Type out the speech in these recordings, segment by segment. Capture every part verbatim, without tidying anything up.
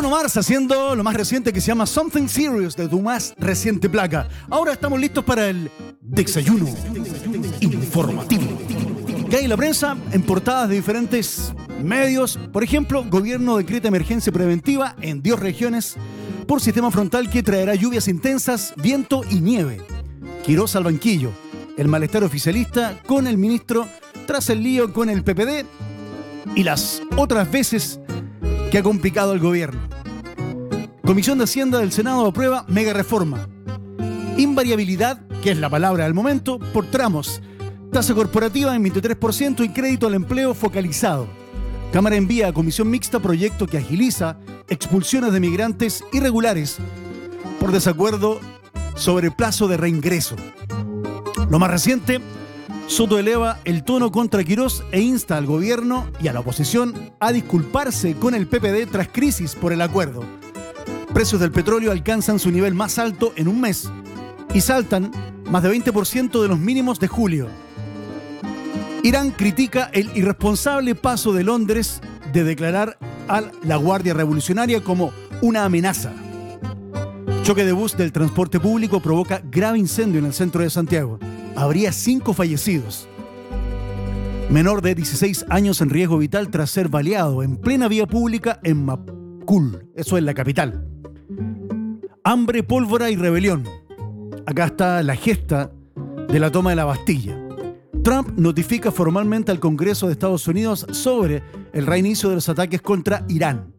Bruno Mars haciendo lo más reciente que se llama Something Serious de tu más reciente placa. Ahora estamos listos para el desayuno informativo. ¿Qué hay en la prensa? En portadas de diferentes medios. Por ejemplo, gobierno decreta emergencia preventiva en diez regiones por sistema frontal que traerá lluvias intensas, viento y nieve. Quirós al banquillo. El malestar oficialista con el ministro tras el lío con el P P D y las otras veces que ha complicado al gobierno. Comisión de Hacienda del Senado aprueba mega reforma. Invariabilidad, que es la palabra del momento, por tramos. Tasa corporativa en veintitrés por ciento y crédito al empleo focalizado. Cámara envía a comisión mixta proyecto que agiliza expulsiones de migrantes irregulares por desacuerdo sobre plazo de reingreso. Lo más reciente, Soto eleva el tono contra Quirós e insta al gobierno y a la oposición a disculparse con el P P D tras crisis por el acuerdo. Precios del petróleo alcanzan su nivel más alto en un mes y saltan más de veinte por ciento de los mínimos de julio. Irán critica el irresponsable paso de Londres de declarar a la Guardia Revolucionaria como una amenaza. Choque de bus del transporte público provoca grave incendio en el centro de Santiago. Habría cinco fallecidos. Menor de dieciséis años en riesgo vital tras ser baleado en plena vía pública en Macul. Eso es la capital. Hambre, pólvora y rebelión. Acá está la gesta de la toma de la Bastilla. Trump notifica formalmente al Congreso de Estados Unidos sobre el reinicio de los ataques contra Irán.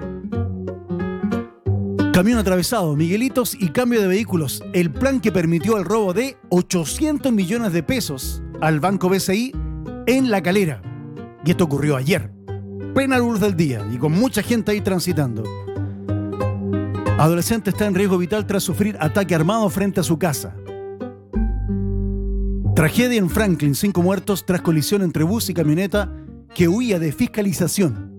Camión atravesado, Miguelitos y cambio de vehículos. El plan que permitió el robo de ochocientos millones de pesos al Banco B C I en La Calera. Y esto ocurrió ayer, plena luz del día y con mucha gente ahí transitando. Adolescente está en riesgo vital tras sufrir ataque armado frente a su casa. Tragedia en Franklin, cinco muertos tras colisión entre bus y camioneta que huía de fiscalización.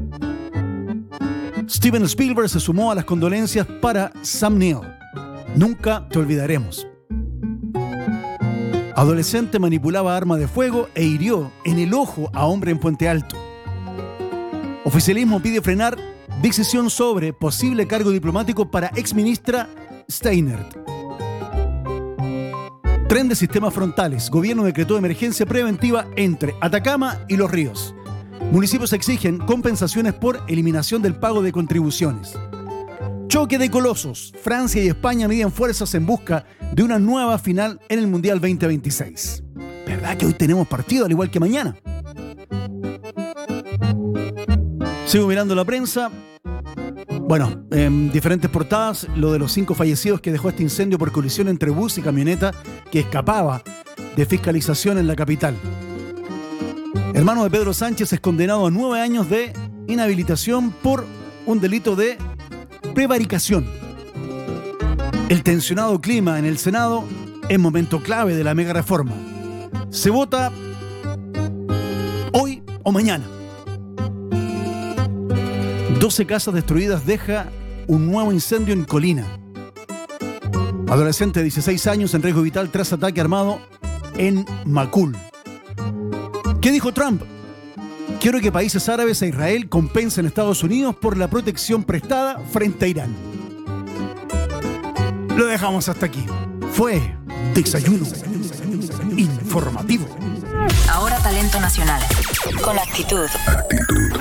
Steven Spielberg se sumó a las condolencias para Sam Neill. Nunca te olvidaremos. Adolescente manipulaba arma de fuego e hirió en el ojo a hombre en Puente Alto. Oficialismo pide frenar decisión sobre posible cargo diplomático para exministra Steinert. Tren de sistemas frontales. Gobierno decretó emergencia preventiva entre Atacama y Los Ríos. Municipios exigen compensaciones por eliminación del pago de contribuciones. Choque de colosos. Francia y España miden fuerzas en busca de una nueva final en el Mundial veinte veintiséis. ¿Verdad que hoy tenemos partido al igual que mañana? Sigo mirando la prensa. Bueno, en diferentes portadas, lo de los cinco fallecidos que dejó este incendio por colisión entre bus y camioneta que escapaba de fiscalización en la capital. Hermano de Pedro Sánchez es condenado a nueve años de inhabilitación por un delito de prevaricación. El tensionado clima en el Senado es momento clave de la mega reforma. Se vota hoy o mañana. doce casas destruidas deja un nuevo incendio en Colina. Adolescente de dieciséis años en riesgo vital tras ataque armado en Macul. ¿Qué dijo Trump? Quiero que países árabes e Israel compensen a Estados Unidos por la protección prestada frente a Irán. Lo dejamos hasta aquí. Fue Desayuno Informativo. Ahora talento nacional. Con actitud. Actitud.